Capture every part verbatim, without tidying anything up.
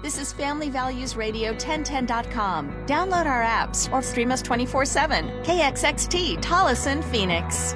This is Family Values Radio ten ten dot com. Download our apps or stream us twenty-four seven. K X X T, Tolleson, Phoenix.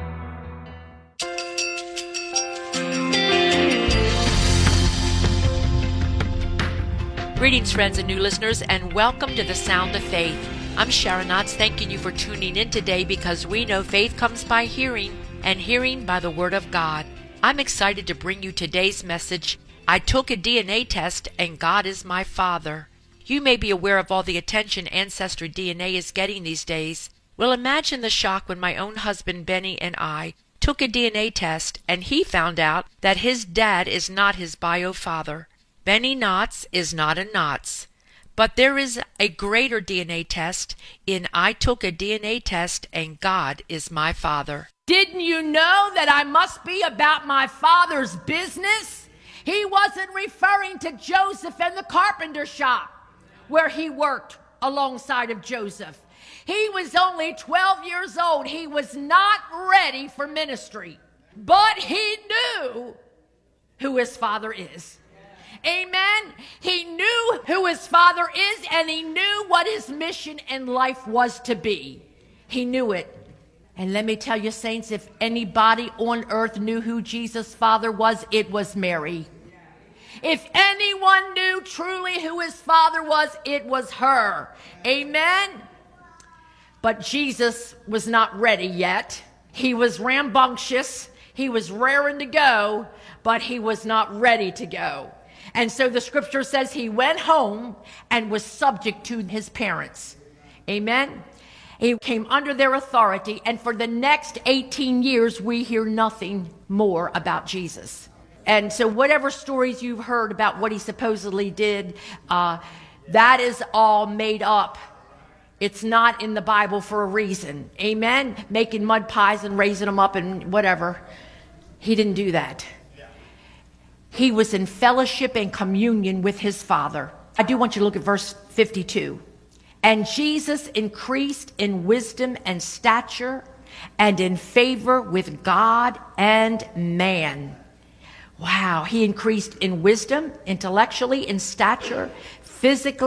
Greetings, friends and new listeners, and welcome to the Sound of Faith. I'm Sharon Knotts, thanking you for tuning in today because we know faith comes by hearing, and hearing by the Word of God. I'm excited to bring you today's message. I took a D N A test, and God is my Father. You may be aware of all the attention Ancestry D N A is getting these days. Well, imagine the shock when my own husband Benny and I took a D N A test, and he found out that his dad is not his bio father. Benny Knotts is not a Knotts. But there is a greater D N A test in I took a D N A test, and God is my Father. Didn't you know that I must be about my Father's business? He wasn't referring to Joseph and the carpenter shop where he worked alongside of Joseph. He was only twelve years old. He was not ready for ministry, but he knew who his father is. Amen. He knew who his father is, and he knew what his mission in life was to be. He knew it. And let me tell you, saints, if anybody on earth knew who Jesus' father was, it was Mary. If anyone knew truly who his father was, it was her. Amen. But Jesus was not ready yet. He was rambunctious. He was raring to go, but he was not ready to go. And so the scripture says he went home and was subject to his parents. Amen. He came under their authority, and for the next eighteen years, we hear nothing more about Jesus. And so whatever stories you've heard about what he supposedly did, uh, that is all made up. It's not in the Bible for a reason. Amen? Making mud pies and raising them up and whatever. He didn't do that. He was in fellowship and communion with his Father. I do want you to look at verse fifty-two. And Jesus increased in wisdom and stature and in favor with God and man. Wow, he increased in wisdom, intellectually, in stature, physically.